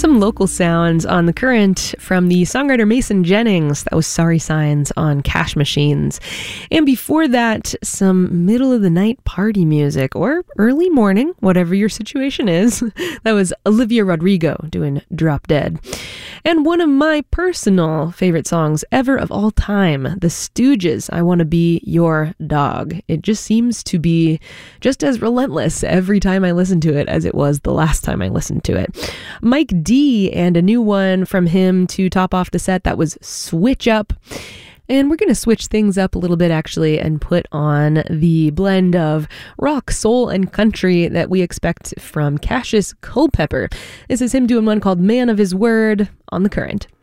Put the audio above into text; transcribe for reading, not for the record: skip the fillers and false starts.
Some local sounds on The Current from the songwriter Mason Jennings. That was Sorry Signs on Cash Machines. And before that, some middle of the night party music, or early morning, whatever your situation is. That was Olivia Rodrigo doing Drop Dead. And one of my personal favorite songs ever of all time, The Stooges, I Want to Be Your Dog. It just seems to be just as relentless every time I listen to it as it was the last time I listened to it. Mike D and a new one from him to top off the set, that was Switch Up. And we're going to switch things up a little bit, actually, and put on the blend of rock, soul, and country that we expect from Cassius Culpepper. This is him doing one called Man of His Word on The Current.